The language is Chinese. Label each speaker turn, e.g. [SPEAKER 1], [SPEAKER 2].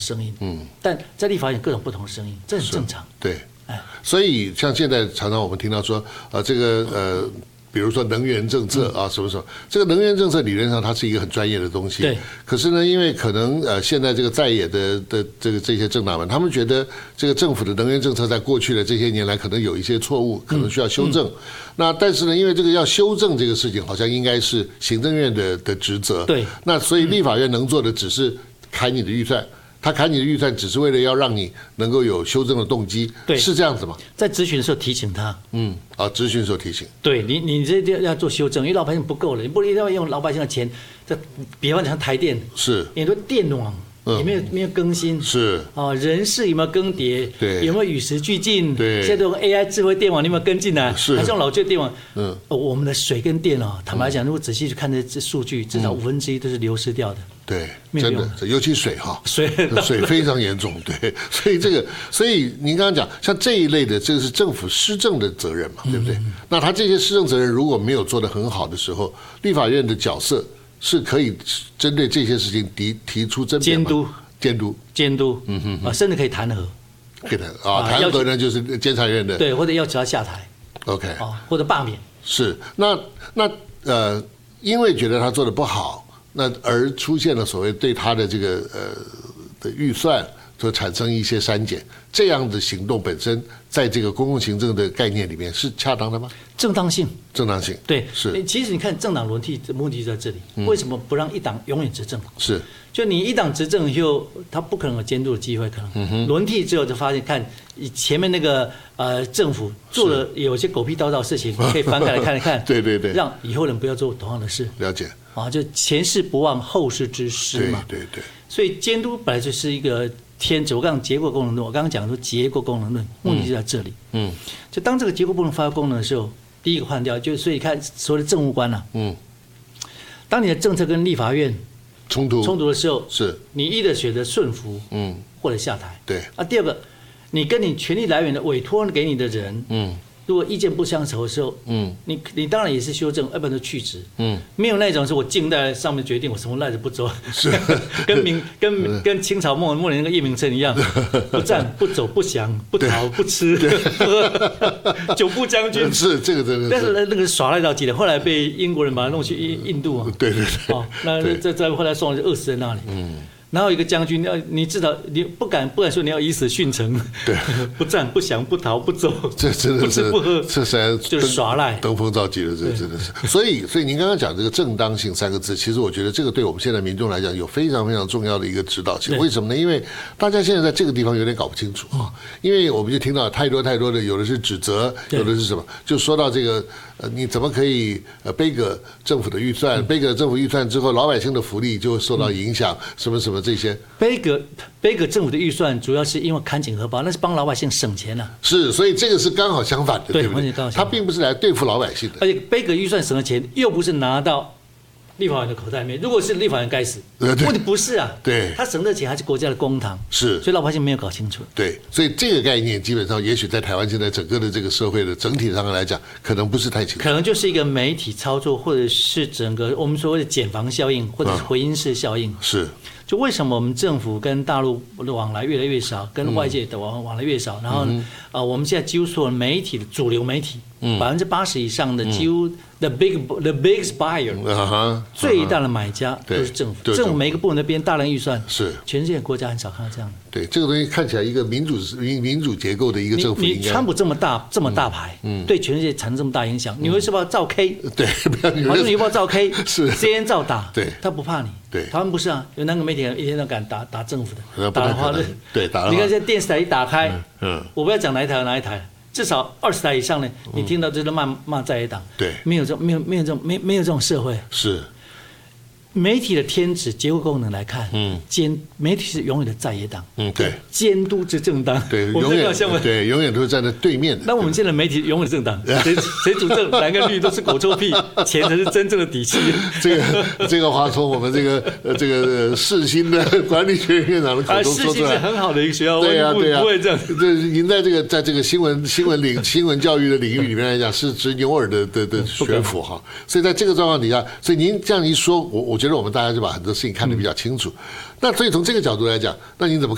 [SPEAKER 1] 声音，但在立法院各种不同的声音，这很正常。
[SPEAKER 2] 对，所以像现在常常我们听到说，比如说能源政策啊，什么什么，这个能源政策理论上它是一个很专业的东西。
[SPEAKER 1] 对。
[SPEAKER 2] 可是呢，因为可能现在这个在野的这些政党们，他们觉得这个政府的能源政策在过去的这些年来可能有一些错误，可能需要修正。那但是呢，因为这个要修正这个事情，好像应该是行政院的职责。
[SPEAKER 1] 对。
[SPEAKER 2] 那所以立法院能做的只是砍你的预算。他砍你的预算，只是为了要让你能够有修正的动机，
[SPEAKER 1] 对，
[SPEAKER 2] 是这样子吗？
[SPEAKER 1] 在质询的时候提醒他，
[SPEAKER 2] 质询的时候提醒，
[SPEAKER 1] 对你这要做修正，因为老百姓不够了，你不一定要用老百姓的钱。这比方讲台电，
[SPEAKER 2] 是
[SPEAKER 1] 很多电网有没有更新？
[SPEAKER 2] 是
[SPEAKER 1] 人事有没有更迭？
[SPEAKER 2] 对，
[SPEAKER 1] 有没有与时俱进？
[SPEAKER 2] 对，
[SPEAKER 1] 现在都用 AI 智慧电网，你有没有跟进来？
[SPEAKER 2] 是，
[SPEAKER 1] 还是用老旧电网？我们的水跟电坦白讲，如果仔细去看这数据，至少1/5都是流失掉的。
[SPEAKER 2] 对，真的，尤其水水非常严重。对，所以您刚刚讲，像这一类的，这个是政府施政的责任嘛，对不对？那他这些施政责任如果没有做得很好的时候，立法院的角色是可以针对这些事情提出争辩吗？监督，
[SPEAKER 1] 甚至可以弹劾。
[SPEAKER 2] 可以弹劾呢就是监察院的，
[SPEAKER 1] 对，或者要求他下台。
[SPEAKER 2] OK，
[SPEAKER 1] 或者罢免。
[SPEAKER 2] 是，那因为觉得他做得不好。那而出现了所谓对他的这个的预算所产生一些删减，这样的行动本身在这个公共行政的概念里面是恰当的吗？
[SPEAKER 1] 正当性，
[SPEAKER 2] 对，是。
[SPEAKER 1] 其实你看政党轮替的目的在这里，为什么不让一党永远执政？
[SPEAKER 2] 是，
[SPEAKER 1] 就你一党执政以后，他不可能有监督的机会，可能轮替之后就发现，看前面那个政府做了有些狗屁叨叨的事情，可以翻开来看一看，
[SPEAKER 2] 对，
[SPEAKER 1] 让以后人不要做同样的事。
[SPEAKER 2] 了解。
[SPEAKER 1] 就前事不忘后事之师嘛。
[SPEAKER 2] 对。
[SPEAKER 1] 所以监督本来就是一个天职。我刚刚结构功能论，我刚刚讲说结构功能论，目的就在这里。就当这个结构不能发挥功能的时候，第一个换掉，就所以看所谓的政务官当你的政策跟立法院冲突的时候，
[SPEAKER 2] 是你
[SPEAKER 1] 一的选择顺服，或者下台。
[SPEAKER 2] 对。
[SPEAKER 1] 第二个，你跟你权力来源的委托给你的人，如果意见不相投的时候，你当然也是修正，要不然就去职，没有那种是我静在上面决定，我什么赖着不走，
[SPEAKER 2] 是
[SPEAKER 1] 跟清朝末年那个叶明琛一样，不战不走不降不逃不吃，久步将军
[SPEAKER 2] 是这个真的，
[SPEAKER 1] 但是那个耍赖到极点，后来被英国人把他弄去印度啊，
[SPEAKER 2] 对，
[SPEAKER 1] 那再后来送了饿死在那里，然后一个将军，你至少你不敢说你要以死殉城，
[SPEAKER 2] 对，
[SPEAKER 1] 不战不降不逃不走，
[SPEAKER 2] 这真的是
[SPEAKER 1] 不吃不喝，
[SPEAKER 2] 这实在
[SPEAKER 1] 就是耍赖，
[SPEAKER 2] 登峰造极了，这真的是。所以您刚刚讲这个正当性3个字，其实我觉得这个对我们现在民众来讲有非常非常重要的一个指导性。为什么呢？因为大家现在在这个地方有点搞不清楚因为我们就听到太多的，有的是指责，有的是什么，就说到这个你怎么可以背个政府的预算，背个政府预算之后，老百姓的福利就会受到影响，什么这些。
[SPEAKER 1] 背个政府的预算，主要是因为看紧荷包，那是帮老百姓省钱啊。
[SPEAKER 2] 是，所以这个是刚好相反的，对不对？他并不是来对付老百姓的，
[SPEAKER 1] 而且背个预算省了钱，又不是拿到立法院的口袋里面。如果是立法院该死，问题不是啊。
[SPEAKER 2] 对，
[SPEAKER 1] 他省的钱还是国家的公帑，
[SPEAKER 2] 是，
[SPEAKER 1] 所以老百姓没有搞清楚。
[SPEAKER 2] 对，所以这个概念基本上，也许在台湾现在整个的这个社会的整体上来讲，可能不是太清楚。
[SPEAKER 1] 可能就是一个媒体操作，或者是整个我们所谓的减房效应，或者是回音式效应。
[SPEAKER 2] 是。
[SPEAKER 1] 就为什么我们政府跟大陆的往来越来越少，跟外界的往来越少，然后我们现在几乎所有媒体的主流媒体，80%以上的几乎 the biggest buyer， 最大的买家都是政府。政府每一个部门的编大量预算，
[SPEAKER 2] 是
[SPEAKER 1] 全世界国家很少看到这样的。
[SPEAKER 2] 对，这个东西看起来一个民主结构的一个政府，
[SPEAKER 1] 你川普这么大牌，对全世界产生这么大影响，纽约时报照 K，
[SPEAKER 2] 对，
[SPEAKER 1] 华盛顿邮报照 K，
[SPEAKER 2] 是
[SPEAKER 1] CNN 照打，
[SPEAKER 2] 对，
[SPEAKER 1] 他不怕你。
[SPEAKER 2] 对，
[SPEAKER 1] 台湾不是啊，有哪个媒体一天都敢打政府的，
[SPEAKER 2] 打的话，对，打的话，
[SPEAKER 1] 你看现在电视台一打开，我不要讲哪一台，至少20台以上呢，你听到这都骂在野党，
[SPEAKER 2] 对，
[SPEAKER 1] 没有这种社会
[SPEAKER 2] 是。
[SPEAKER 1] 媒体的天职结构功能来看，媒体是永远的在野党，
[SPEAKER 2] 对，
[SPEAKER 1] 监督之正当，
[SPEAKER 2] 对，永远都是站在对面的。
[SPEAKER 1] 那我们现在媒体永远政党，谁主政，蓝跟绿都是狗臭屁，钱才是真正的底气。
[SPEAKER 2] 这个话从我们这个世新的管理学院院长的口中说出来，世
[SPEAKER 1] 新是很好的一个学校，对啊，不会这样。
[SPEAKER 2] 这您在这个新闻教育的领域里面来讲，是执牛耳的学府哈。所以在这个状况底下，所以您这样一说，我觉得我们大家就把很多事情看得比较清楚。那所以从这个角度来讲，那您怎么看？